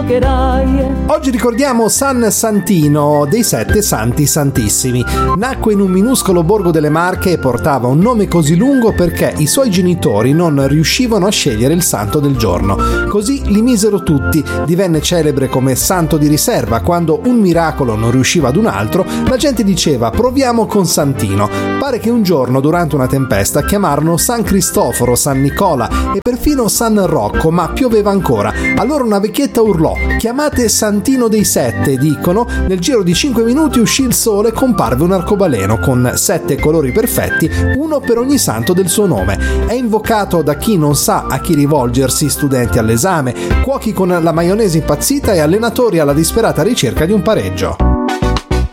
cercherai. Oggi ricordiamo San Santino, dei 7 santi santissimi. Nacque in un minuscolo borgo delle Marche e portava un nome così lungo perché i suoi genitori non riuscivano a scegliere il santo del giorno. Così li misero tutti. Divenne celebre come santo di riserva. Quando un miracolo non riusciva ad un altro, la gente diceva proviamo con Santino. Pare che un giorno durante una tempesta chiamarono San Cristoforo, San Nicola e perfino San Rocco, ma pioveva ancora. Allora una vecchietta urlò: chiamate Santino dei 7, dicono. Nel giro di 5 minuti uscì il sole e comparve un arcobaleno con 7 colori perfetti, uno per ogni santo del suo nome. È invocato da chi non sa a chi rivolgersi, studenti all'esame, cuochi con la maionese impazzita e allenatori alla disperata ricerca di un pareggio.